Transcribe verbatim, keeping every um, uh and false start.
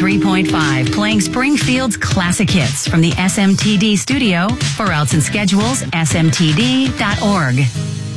three point five, playing Springfield's classic hits from the S M T D studio. For routes and schedules, S M T D dot org.